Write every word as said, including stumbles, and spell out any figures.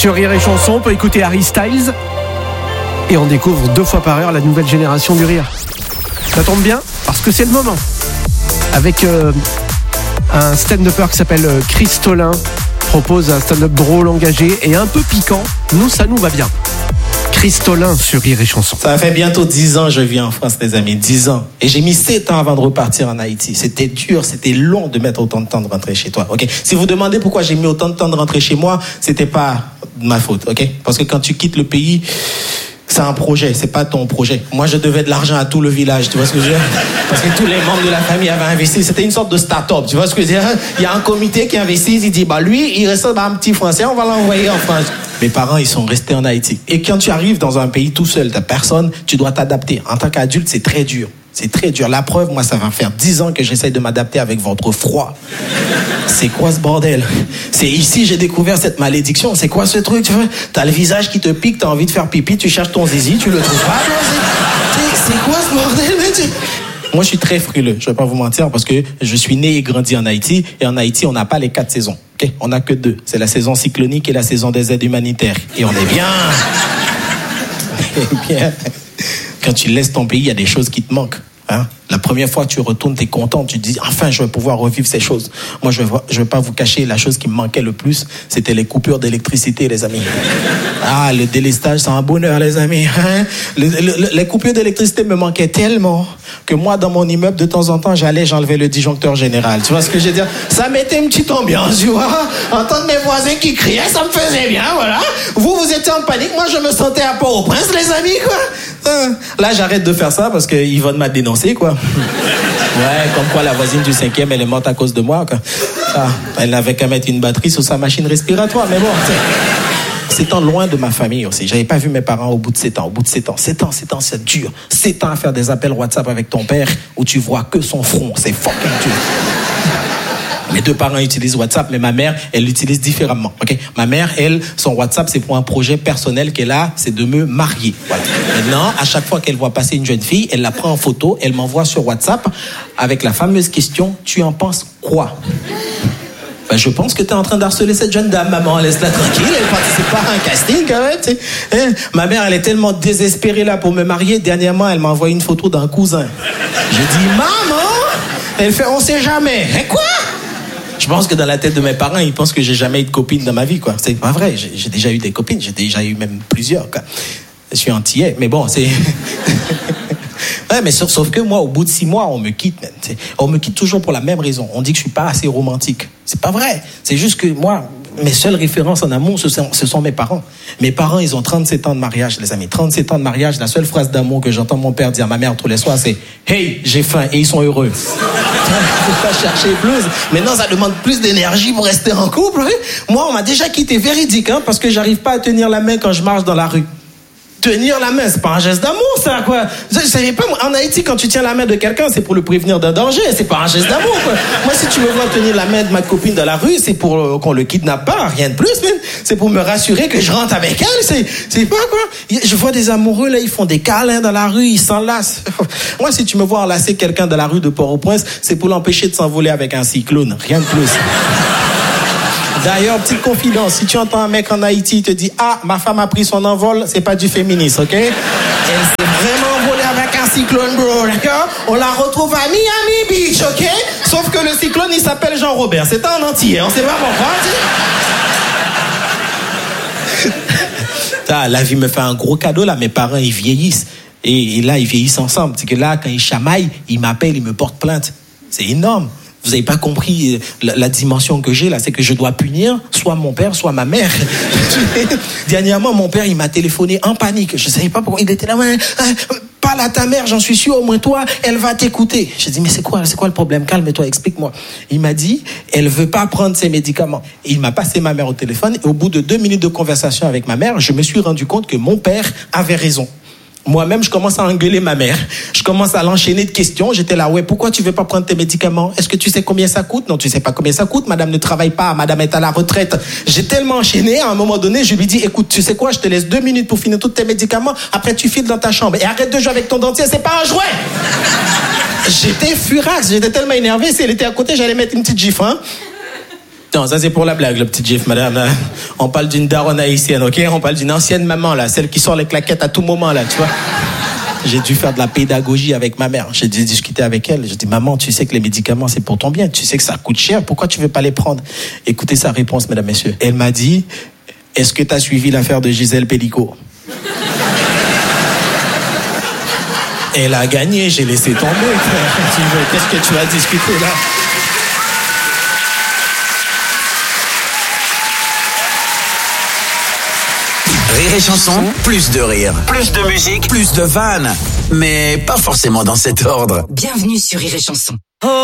Sur Rire et Chanson, on peut écouter Harry Styles. Et on découvre deux fois par heure la nouvelle génération du rire. Ça tombe bien, parce que c'est le moment. Avec euh, un stand-upper qui s'appelle Chris Tolin, propose un stand-up drôle, engagé et un peu piquant. Nous, ça nous va bien. Chris Tolin sur Rire et Chanson. Ça fait bientôt dix ans que je vis en France, les amis. dix ans. Et j'ai mis sept ans avant de repartir en Haïti. C'était dur, c'était long de mettre autant de temps de rentrer chez toi. Ok. Si vous demandez pourquoi j'ai mis autant de temps de rentrer chez moi, c'était pas de ma faute. Ok. Parce que quand tu quittes le pays, c'est un projet, c'est pas ton projet. Moi, je devais de l'argent à tout le village, tu vois ce que je veux dire? Parce que tous les membres de la famille avaient investi. C'était une sorte de start-up, tu vois ce que je veux dire? Il y a un comité qui investit, il dit, bah lui, il reste un petit Français, on va l'envoyer en France. Mes parents, ils sont restés en Haïti. Et quand tu arrives dans un pays tout seul, t'as personne, tu dois t'adapter. En tant qu'adulte, c'est très dur. C'est très dur. La preuve, moi, ça va faire dix ans que j'essaye de m'adapter avec votre froid. C'est quoi ce bordel? C'est ici j'ai découvert cette malédiction. C'est quoi ce truc, tu vois? T'as le visage qui te pique, t'as envie de faire pipi, tu cherches ton zizi, tu le trouves pas. C'est, c'est quoi ce bordel, mec? Moi, je suis très frileux, je vais pas vous mentir, parce que je suis né et grandi en Haïti, et en Haïti, on n'a pas les quatre saisons. Okay? On n'a que deux. C'est la saison cyclonique et la saison des aides humanitaires. Et on est bien. On est bien. Quand tu laisses ton pays, il y a des choses qui te manquent. Hein? La première fois que tu retournes, tu es content, tu te dis enfin je vais pouvoir revivre ces choses. Moi je ne vais, je vais pas vous cacher, la chose qui me manquait le plus, c'était les coupures d'électricité, les amis. Ah, le délestage, c'est un bonheur, les amis. Hein? Le, le, les coupures d'électricité me manquaient tellement que moi dans mon immeuble de temps en temps j'allais, j'enlevais le disjoncteur général. Tu vois ce que je veux dire? Ça mettait une petite ambiance, tu vois. Entendre mes voisins qui criaient, ça me faisait bien, voilà. Vous, vous étiez en panique, moi je me sentais à Port-au-Prince, les amis, quoi. Là, j'arrête de faire ça parce que Yvonne m'a dénoncé, quoi. Ouais, comme quoi la voisine du cinquième, elle est morte à cause de moi, quoi. Ah, elle n'avait qu'à mettre une batterie sur sa machine respiratoire, mais bon, c'est étant loin de ma famille aussi. J'avais pas vu mes parents au bout de sept ans. Au bout de sept ans, sept ans, sept ans, c'est dur. sept ans à faire des appels WhatsApp avec ton père où tu vois que son front, c'est fucking dur. Mes deux parents utilisent WhatsApp, mais ma mère, elle l'utilise différemment. Okay? Ma mère, elle, son WhatsApp, c'est pour un projet personnel qu'elle a, c'est de me marier. Voilà. Maintenant, à chaque fois qu'elle voit passer une jeune fille, elle la prend en photo, elle m'envoie sur WhatsApp avec la fameuse question, tu en penses quoi? Ben, je pense que tu es en train d'harceler cette jeune dame, maman, laisse-la tranquille, elle participe pas à un casting quand même, tu sais. Hein? Ma mère, elle est tellement désespérée là pour me marier, dernièrement, elle m'a envoyé une photo d'un cousin. J'ai dit, maman, elle fait, on sait jamais. Et quoi? Je pense que dans la tête de mes parents, ils pensent que j'ai jamais eu de copine dans ma vie, quoi. C'est pas vrai. J'ai, j'ai déjà eu des copines. J'ai déjà eu même plusieurs, quoi. Je suis antillais, mais bon, c'est... ouais, mais sauf, sauf que moi, au bout de six mois, on me quitte, même. On me quitte toujours pour la même raison. On dit que je suis pas assez romantique. C'est pas vrai. C'est juste que moi, mes seules références en amour, ce sont, ce sont mes parents. Mes parents, ils ont trente-sept ans de mariage, les amis. trente-sept ans de mariage. La seule phrase d'amour que j'entends mon père dire à ma mère tous les soirs, c'est « Hey, j'ai faim » et ils sont heureux. Faut pas chercher plus. Maintenant, ça demande plus d'énergie pour rester en couple. Oui. Moi, on m'a déjà quitté véridique, hein, parce que j'arrive pas à tenir la main quand je marche dans la rue. Tenir la main, c'est pas un geste d'amour, ça, quoi. Je, je savais pas, en Haïti, quand tu tiens la main de quelqu'un, c'est pour le prévenir d'un danger, c'est pas un geste d'amour, quoi. Moi, si tu me vois tenir la main de ma copine dans la rue, c'est pour euh, qu'on le kidnappe pas, rien de plus, même. C'est pour me rassurer que je rentre avec elle, c'est, c'est pas, quoi. Je vois des amoureux, là, ils font des câlins dans la rue, ils s'enlacent. Moi, si tu me vois enlacer quelqu'un dans la rue de Port-au-Prince, c'est pour l'empêcher de s'envoler avec un cyclone, rien de plus. D'ailleurs, petite confidence, si tu entends un mec en Haïti, il te dit « Ah, ma femme a pris son envol », c'est pas du féminisme, ok? Elle s'est vraiment envolée avec un cyclone, bro, d'accord? On la retrouve à Miami Beach, ok? Sauf que le cyclone, il s'appelle Jean-Robert. C'est un entier, on sait pas pourquoi. La vie me fait un gros cadeau, là. Mes parents, ils vieillissent. Et, et là, ils vieillissent ensemble. C'est que là, quand ils chamaillent, ils m'appellent, ils me portent plainte. C'est énorme. Vous n'avez pas compris la, la dimension que j'ai là, c'est que je dois punir soit mon père, soit ma mère. Dernièrement, mon père, il m'a téléphoné en panique. Je ne savais pas pourquoi. Il était là, ouais, parle à ta mère, j'en suis sûr, au moins toi, elle va t'écouter. J'ai dit, mais c'est quoi, c'est quoi le problème? Calme-toi, explique-moi. Il m'a dit, elle veut pas prendre ses médicaments. Et il m'a passé ma mère au téléphone. Et au bout de deux minutes de conversation avec ma mère, je me suis rendu compte que mon père avait raison. Moi-même, je commence à engueuler ma mère. Je commence à l'enchaîner de questions. J'étais là, ouais, pourquoi tu veux pas prendre tes médicaments? Est-ce que tu sais combien ça coûte? Non, tu sais pas combien ça coûte. Madame ne travaille pas. Madame est à la retraite. J'ai tellement enchaîné. À un moment donné, je lui dis, écoute, tu sais quoi? Je te laisse deux minutes pour finir tous tes médicaments. Après, tu files dans ta chambre. Et arrête de jouer avec ton dentier. C'est pas un jouet. J'étais furax. J'étais tellement énervé. Si elle était à côté, j'allais mettre une petite gifle, hein. Non, ça c'est pour la blague, le petit Jeff, madame. Là. On parle d'une daronne haïtienne, ok? On parle d'une ancienne maman, là, celle qui sort les claquettes à tout moment, là, tu vois? J'ai dû faire de la pédagogie avec ma mère. J'ai dû discuter avec elle. J'ai dit, maman, tu sais que les médicaments, c'est pour ton bien. Tu sais que ça coûte cher. Pourquoi tu veux pas les prendre? Écoutez sa réponse, mesdames, messieurs. Elle m'a dit, est-ce que tu as suivi l'affaire de Gisèle Pellico? Elle a gagné, j'ai laissé tomber. Qu'est-ce que tu as discuté là? Rire et chanson, plus de rire, plus de musique, plus de vannes. Mais pas forcément dans cet ordre. Bienvenue sur Rire et chanson.